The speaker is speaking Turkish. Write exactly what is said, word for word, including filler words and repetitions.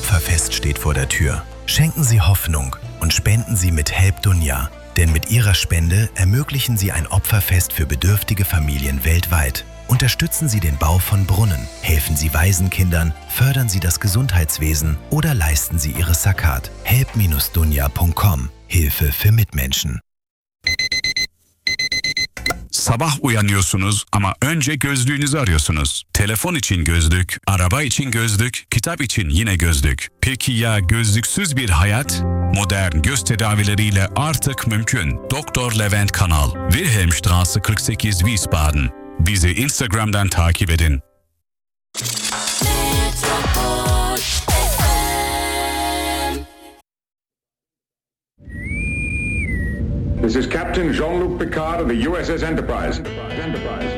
Opferfest steht vor der Tür. Schenken Sie Hoffnung und spenden Sie mit Help Dunya. Denn mit Ihrer Spende ermöglichen Sie ein Opferfest für bedürftige Familien weltweit. Unterstützen Sie den Bau von Brunnen, helfen Sie Waisenkindern, fördern Sie das Gesundheitswesen oder leisten Sie Ihre Zakat. help dash dunya punkt com. Hilfe für Mitmenschen. Sabah uyanıyorsunuz ama önce gözlüğünüzü arıyorsunuz. Telefon için gözlük, araba için gözlük, kitap için yine gözlük. Peki ya gözlüksüz bir hayat? Modern göz tedavileriyle artık mümkün. Doktor Levent Kanal, Wilhelmstraße kırk sekiz Wiesbaden. Bizi Instagram'dan takip edin. This is Captain Jean-Luc Picard of the U S S Enterprise. Enterprise.